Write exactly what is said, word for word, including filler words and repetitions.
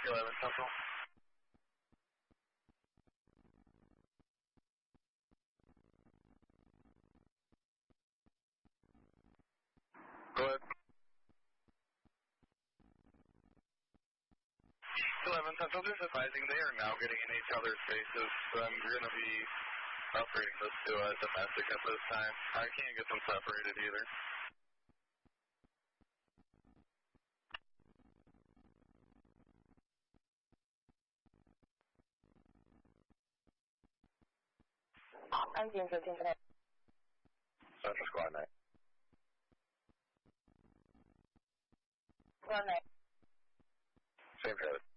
eleven Central. Go ahead. eleven Central, just advising they are now getting in each other's faces, so I'm going to be upgrading this to uh, domestic at this time. I can't get them separated either. I'm Team fifteen tonight. Central Squad nine. Squad nine. Same code.